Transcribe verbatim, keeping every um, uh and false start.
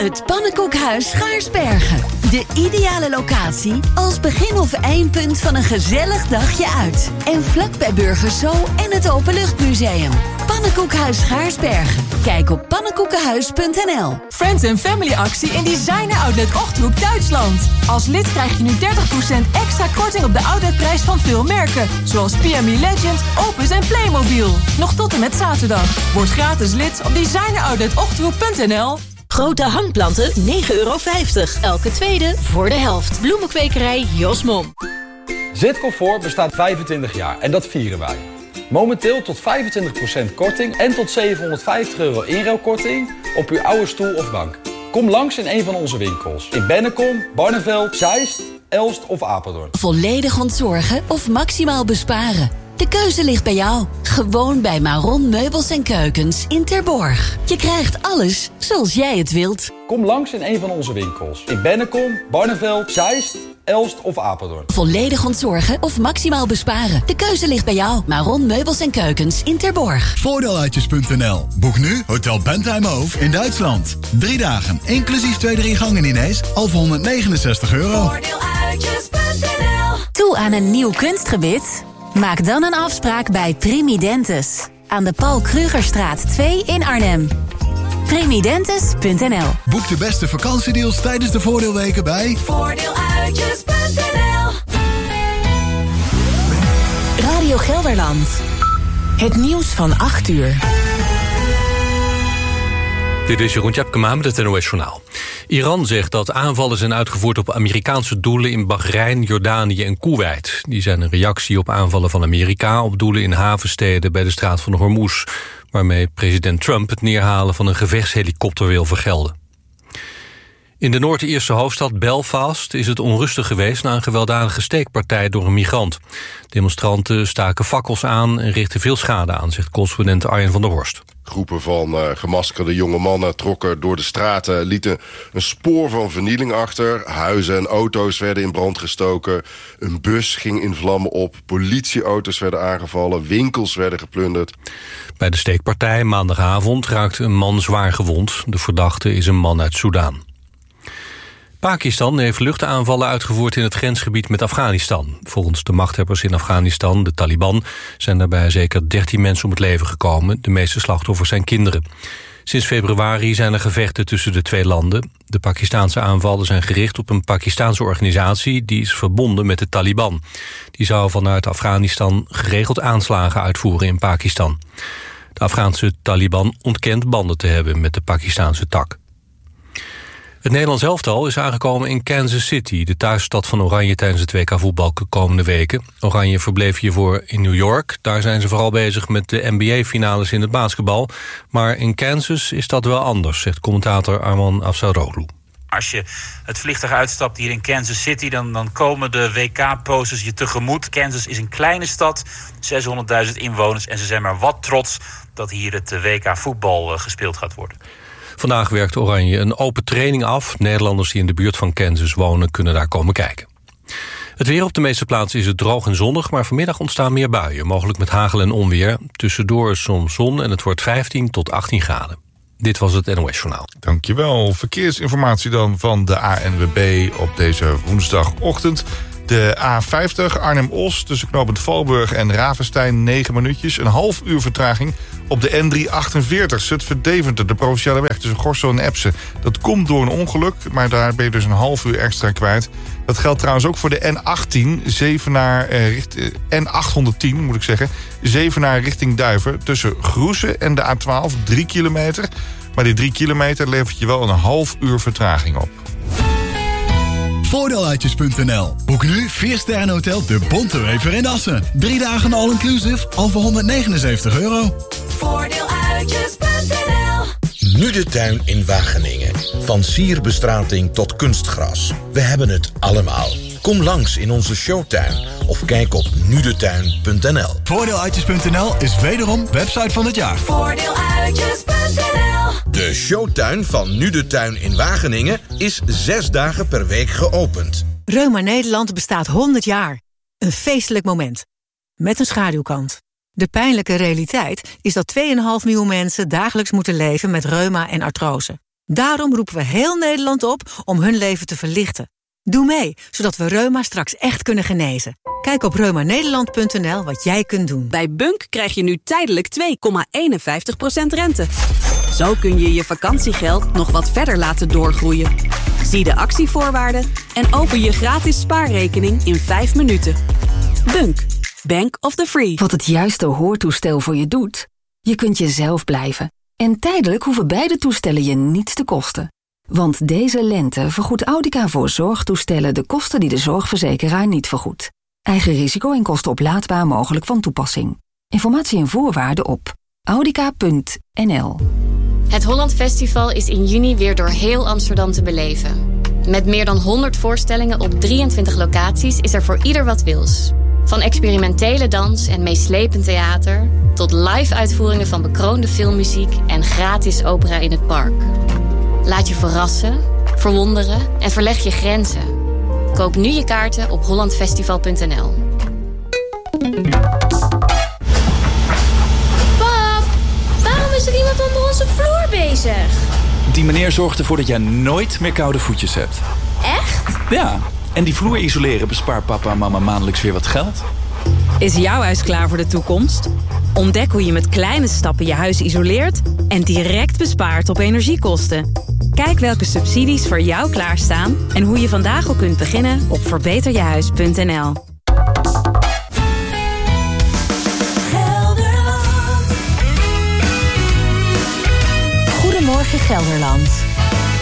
Het Pannenkoekhuis Schaarsbergen. De ideale locatie als begin- of eindpunt van een gezellig dagje uit. En vlak bij Burgers Zoo en het Openluchtmuseum. Pannenkoekhuis Schaarsbergen. Kijk op pannenkoekenhuis punt n l. Friends and Family actie in Designer Outlet Ochthoek, Duitsland. Als lid krijg je nu dertig procent extra korting op de outletprijs van veel merken. Zoals P M E Legend, Opus en Playmobil. Nog tot en met zaterdag. Word gratis lid op designer outlet ochthoek punt n l. Grote hangplanten, negen euro vijftig. Elke tweede voor de helft. Bloemenkwekerij Jos Mom. Zitcomfort bestaat vijfentwintig jaar en dat vieren wij. Momenteel tot vijfentwintig procent korting en tot zevenhonderdvijftig euro inruilkorting op uw oude stoel of bank. Kom langs in een van onze winkels. In Bennekom, Barneveld, Zeist, Elst of Apeldoorn. Volledig ontzorgen of maximaal besparen. De keuze ligt bij jou. Gewoon bij Maron Meubels en Keukens in Terborg. Je krijgt alles zoals jij het wilt. Kom langs in een van onze winkels. In Bennekom, Barneveld, Zeist, Elst of Apeldoorn. Volledig ontzorgen of maximaal besparen. De keuze ligt bij jou. Maron Meubels en Keukens in Terborg. Voordeeluitjes punt n l. Boek nu Hotel Bentheimhof in Duitsland. Drie dagen, inclusief twee drie gangen diners, al voor honderdnegenenzestig euro. Voordeeluitjes punt n l. Toe aan een nieuw kunstgebit? Maak dan een afspraak bij Primidentis. Aan de Paul Krugerstraat twee in Arnhem. Primidentis punt n l. Boek de beste vakantiedeals tijdens de voordeelweken bij Voordeeluitjes punt n l. Radio Gelderland. Het nieuws van acht uur. Dit is Jeroen Tjepkema met het N O S-journaal. Iran zegt dat aanvallen zijn uitgevoerd op Amerikaanse doelen in Bahrein, Jordanië en Koeweit. Die zijn een reactie op aanvallen van Amerika op doelen in havensteden bij de straat van Hormuz, waarmee president Trump het neerhalen van een gevechtshelikopter wil vergelden. In de Noord-Ierse hoofdstad Belfast is het onrustig geweest na een gewelddadige steekpartij door een migrant. Demonstranten staken fakkels aan en richtten veel schade aan, zegt correspondent Arjen van der Horst. Groepen van uh, gemaskerde jonge mannen trokken door de straten, lieten een spoor van vernieling achter. Huizen en auto's werden in brand gestoken. Een bus ging in vlammen op. Politieauto's werden aangevallen. Winkels werden geplunderd. Bij de steekpartij maandagavond raakte een man zwaar gewond. De verdachte is een man uit Soedan. Pakistan heeft luchtaanvallen uitgevoerd in het grensgebied met Afghanistan. Volgens de machthebbers in Afghanistan, de Taliban, zijn daarbij zeker dertien mensen om het leven gekomen. De meeste slachtoffers zijn kinderen. Sinds februari zijn er gevechten tussen de twee landen. De Pakistaanse aanvallen zijn gericht op een Pakistaanse organisatie die is verbonden met de Taliban. Die zou vanuit Afghanistan geregeld aanslagen uitvoeren in Pakistan. De Afghaanse Taliban ontkent banden te hebben met de Pakistaanse tak. Het Nederlands elftal is aangekomen in Kansas City, de thuisstad van Oranje tijdens het W K voetbal de komende weken. Oranje verbleef hiervoor in New York. Daar zijn ze vooral bezig met de N B A-finales in het basketbal. Maar in Kansas is dat wel anders, zegt commentator Arman Afsaroglu. Als je het vliegtuig uitstapt hier in Kansas City, dan, dan komen de W K-posters je tegemoet. Kansas is een kleine stad, zeshonderdduizend inwoners, en ze zijn maar wat trots dat hier het W K voetbal uh, gespeeld gaat worden. Vandaag werkt Oranje een open training af. Nederlanders die in de buurt van Kansas wonen kunnen daar komen kijken. Het weer op de meeste plaatsen is het droog en zonnig, maar vanmiddag ontstaan meer buien, mogelijk met hagel en onweer. Tussendoor soms zon en het wordt vijftien tot achttien graden. Dit was het N O S-journaal. Dankjewel. Verkeersinformatie dan van de A N W B op deze woensdagochtend. De A vijftig Arnhem-Os tussen knooppunt Valburg en Ravenstein, negen minuutjes. Een half uur vertraging op de N driehonderdachtenveertig Zutphen-Deventer, de provinciale weg tussen Gorssel en Epse. Dat komt door een ongeluk, maar daar ben je dus een half uur extra kwijt. Dat geldt trouwens ook voor de N achttien, Zevenaar, eh, richt, eh, N achthonderdtien moet ik zeggen. Zevenaar richting Duiven tussen Groesen en de A twaalf, drie kilometer. Maar die drie kilometer levert je wel een half uur vertraging op. Voordeeluitjes punt n l. Boek nu vier sterren hotel De Bontewever in Assen. Drie dagen all-inclusive, al voor honderdnegenenzeventig euro. Voordeeluitjes punt n l. Nu de tuin in Wageningen. Van sierbestrating tot kunstgras. We hebben het allemaal. Kom langs in onze showtuin of kijk op nu de tuin punt n l. Voordeeluitjes punt n l is wederom website van het jaar. Voordeeluitjes punt n l. De showtuin van Nu de Tuin in Wageningen is zes dagen per week geopend. Reuma Nederland bestaat honderd jaar. Een feestelijk moment. Met een schaduwkant. De pijnlijke realiteit is dat twee komma vijf miljoen mensen dagelijks moeten leven met reuma en artrose. Daarom roepen we heel Nederland op om hun leven te verlichten. Doe mee, zodat we reuma straks echt kunnen genezen. Kijk op reumanederland punt n l wat jij kunt doen. Bij Bunk krijg je nu tijdelijk twee komma eenenvijftig procent rente. Zo kun je je vakantiegeld nog wat verder laten doorgroeien. Zie de actievoorwaarden en open je gratis spaarrekening in vijf minuten. Bunk, Bank of the Free. Wat het juiste hoortoestel voor je doet? Je kunt jezelf blijven. En tijdelijk hoeven beide toestellen je niets te kosten. Want deze lente vergoedt Audica voor zorgtoestellen de kosten die de zorgverzekeraar niet vergoedt. Eigen risico en kosten oplaadbaar mogelijk van toepassing. Informatie en voorwaarden op audica punt n l. Het Holland Festival is in juni weer door heel Amsterdam te beleven. Met meer dan honderd voorstellingen op drieëntwintig locaties is er voor ieder wat wils. Van experimentele dans en meeslepend theater tot live-uitvoeringen van bekroonde filmmuziek en gratis opera in het park. Laat je verrassen, verwonderen en verleg je grenzen. Koop nu je kaarten op holland festival punt n l. Pap, waarom is er iemand onder onze vloer bezig? Die meneer zorgt ervoor dat jij nooit meer koude voetjes hebt. Echt? Ja, en die vloer isoleren bespaart papa en mama maandelijks weer wat geld. Is jouw huis klaar voor de toekomst? Ontdek hoe je met kleine stappen je huis isoleert en direct bespaart op energiekosten. Kijk welke subsidies voor jou klaarstaan en hoe je vandaag al kunt beginnen op verbeter je huis punt n l. Goedemorgen Gelderland.